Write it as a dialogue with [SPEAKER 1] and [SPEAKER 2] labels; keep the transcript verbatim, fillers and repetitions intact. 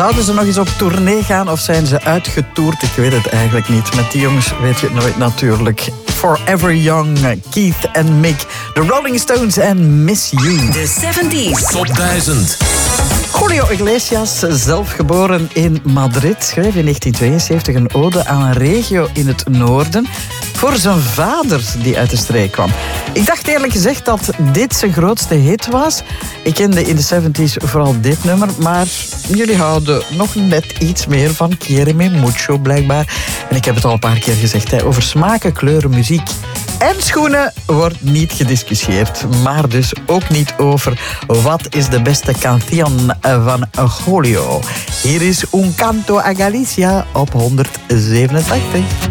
[SPEAKER 1] Zouden ze nog eens op tournee gaan of zijn ze uitgetoerd? Ik weet het eigenlijk niet. Met die jongens weet je het nooit natuurlijk. Forever Young, Keith en Mick. The Rolling Stones en Miss You.
[SPEAKER 2] De zeventig
[SPEAKER 3] Top duizend.
[SPEAKER 1] Julio Iglesias, zelf geboren in Madrid, schreef in negentien tweeënzeventig een ode aan een regio in het noorden voor zijn vader die uit de streek kwam. Ik dacht eerlijk gezegd dat dit zijn grootste hit was. Ik kende in de zeventig vooral dit nummer, maar jullie houden nog net iets meer van Quiéreme Mucho blijkbaar. En ik heb het al een paar keer gezegd, hè, over smaken, kleuren, muziek en schoenen wordt niet gediscussieerd. Maar dus ook niet over wat is de beste canción van Julio. Hier is Un Canto a Galicia op honderdzevenentachtig.